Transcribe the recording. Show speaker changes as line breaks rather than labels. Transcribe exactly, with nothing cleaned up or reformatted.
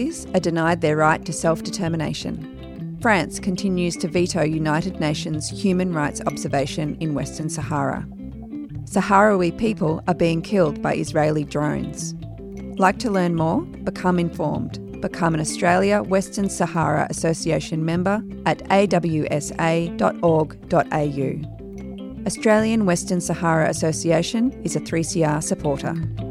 are denied their right to self-determination. France continues to veto United Nations human rights observation in Western Sahara. Sahrawi people are being killed by Israeli drones. Like to learn more? Become informed. Become an Australia Western Sahara Association member at a w s a dot org dot a u. Australian Western Sahara Association is a three C R supporter.